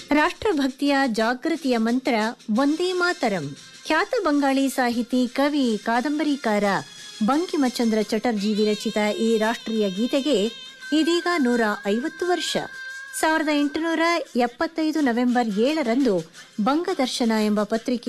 ರಾಷ್ಟ್ರಭಕ್ತಿಯ ಜಾಗೃತಿಯ ಮಂತ್ರ ವಂದೇ ಮಾತರಂ. ಖ್ಯಾತ ಬಂಗಾಳಿ ಸಾಹಿತಿ, ಕವಿ, ಕಾದಂಬರಿಕಾರ ಬಂಕಿಮಚಂದ್ರ ಚಟರ್ಜಿ ವಿರಚಿತ ಈ ರಾಷ್ಟ್ರೀಯ ಗೀತೆಗೆ ಇದೀಗ 150 ವರ್ಷ. 1875 ನವೆಂಬರ್ 7ರಂದು ಬಂಗದರ್ಶನ ಎಂಬ ಪತ್ರಿಕೆ